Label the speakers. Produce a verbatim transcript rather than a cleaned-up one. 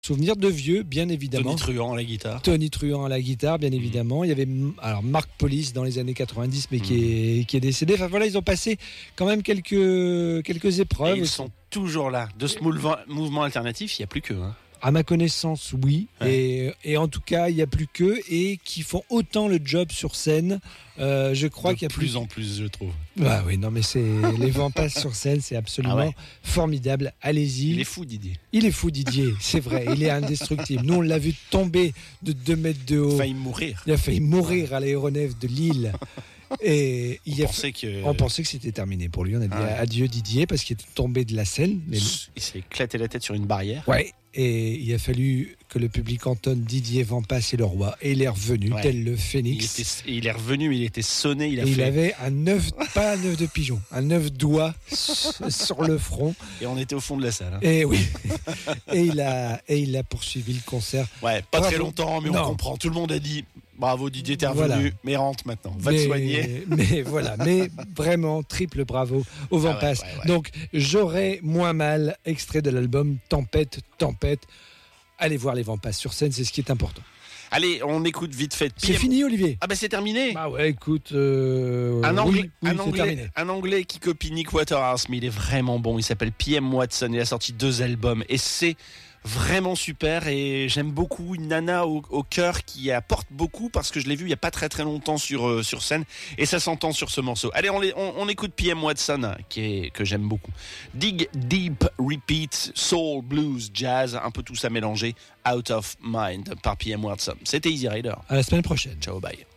Speaker 1: Souvenirs de vieux, bien évidemment.
Speaker 2: Tony Truant à la guitare.
Speaker 1: Tony Truant à la guitare, bien évidemment. Il y avait alors Marc Police dans les années quatre-vingt-dix, mais qui est, qui est décédé. Enfin voilà, ils ont passé quand même quelques, quelques épreuves.
Speaker 2: Et ils sont toujours là. De ce mouvement, mouvement alternatif, il n'y a plus qu'eux. Hein.
Speaker 1: À ma connaissance, oui.
Speaker 2: Ouais.
Speaker 1: Et, et en tout cas, il n'y a plus qu'eux et qui font autant le job sur scène. Euh, je crois
Speaker 2: de
Speaker 1: qu'il y a
Speaker 2: plus
Speaker 1: plus
Speaker 2: en plus, je trouve.
Speaker 1: Bah oui, non, mais c'est les vents passent sur scène, c'est absolument
Speaker 2: Ah ouais.
Speaker 1: formidable. Allez-y.
Speaker 2: Il est fou, Didier.
Speaker 1: Il est fou, Didier. C'est vrai. Il est indestructible. Nous, on l'a vu tomber de deux mètres de haut.
Speaker 2: Il a failli mourir.
Speaker 1: Il a failli mourir à l'aéronef de Lille. Et il
Speaker 2: on,
Speaker 1: a
Speaker 2: pensait que...
Speaker 1: on pensait que c'était terminé pour lui. On a dit
Speaker 2: Ouais.
Speaker 1: adieu Didier parce qu'il était tombé de la scène. Mais...
Speaker 2: Il s'est éclaté la tête sur une barrière.
Speaker 1: Ouais. Et il a fallu que le public entonne Didier Vampas et le roi. Et il est revenu, ouais. tel le
Speaker 2: Il,
Speaker 1: phénix.
Speaker 2: était, il est revenu, mais il était sonné. Il, a
Speaker 1: et
Speaker 2: fait...
Speaker 1: il avait un œuf, pas un œuf de pigeon, un œuf doigt sur le front.
Speaker 2: Et on était au fond de la salle. Hein.
Speaker 1: Et oui. et, il a, et il a poursuivi le concert.
Speaker 2: Ouais, pas
Speaker 1: Bravo.
Speaker 2: très longtemps, mais
Speaker 1: non.
Speaker 2: on comprend. Tout le monde a dit bravo Didier, t'es revenu, voilà. mais rentre maintenant. Va
Speaker 1: mais,
Speaker 2: te soigner.
Speaker 1: Mais voilà, mais vraiment, triple bravo au Vampas. Ah ouais, ouais, ouais. Donc, j'aurais moins mal, extrait de l'album Tempête, Tempête. Allez voir les Vampas sur scène, c'est ce qui est important.
Speaker 2: Allez, on écoute vite fait.
Speaker 1: C'est fini, Olivier.
Speaker 2: Ah ben c'est terminé.
Speaker 1: Ah ouais, écoute, euh,
Speaker 2: un anglais,
Speaker 1: oui, oui,
Speaker 2: un anglais, un anglais qui copie Nick Waterhouse, mais il est vraiment bon. Il s'appelle P M Watson. Il a sorti deux albums et c'est vraiment super. Et j'aime beaucoup une nana au, au cœur qui apporte beaucoup parce que je l'ai vu il y a pas très très longtemps sur euh, sur scène et ça s'entend sur ce morceau. Allez, on, les, on, on écoute P M Watson qui est que j'aime beaucoup. Dig Deep, Repeat, Soul, Blues, Jazz, un peu tout ça mélangé. Out of Mind par P M Watson. C'était Easy Rider.
Speaker 1: À la semaine prochaine.
Speaker 2: Ciao, bye.